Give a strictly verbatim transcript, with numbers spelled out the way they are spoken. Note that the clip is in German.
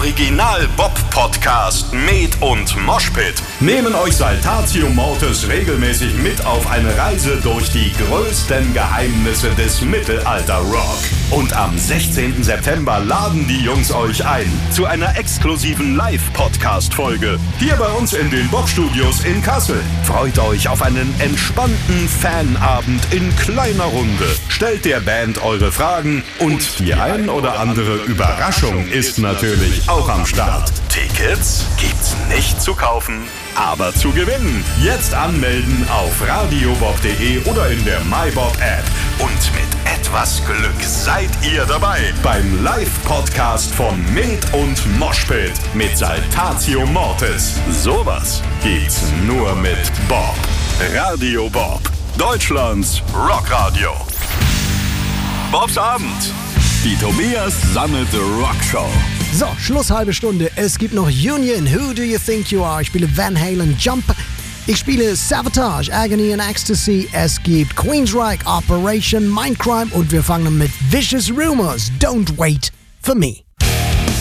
Original-Bob-Podcast Med und Moshpit nehmen euch Saltatio Mortis regelmäßig mit auf eine Reise durch die größten Geheimnisse des Mittelalter-Rock. Und am sechzehnten September laden die Jungs euch ein zu einer exklusiven Live-Podcast-Folge hier bei uns in den Bob-Studios in Kassel. Freut euch auf einen entspannten Fanabend in kleiner Runde. Stellt der Band eure Fragen und die ein oder andere Überraschung ist natürlich auch am Start. Tickets gibt's nicht zu kaufen, aber zu gewinnen. Jetzt anmelden auf radiobob punkt de oder in der MyBob-App. Und mit etwas Glück seid ihr dabei beim Live-Podcast von Med und Moshpit mit Saltatio Mortis. Sowas gibt's nur mit Bob. Radio Bob, Deutschlands Rockradio. Bobs Abend. Die Tobias Sammet Rock Show. So, Schluss halbe Stunde. Es gibt noch Union, Who Do You Think You Are? Ich spiele Van Halen, Jump. Ich spiele Savatage, Agony and Ecstasy. Es gibt Queensryche, Operation, Mindcrime. Und wir fangen mit Vicious Rumors, Don't Wait for Me.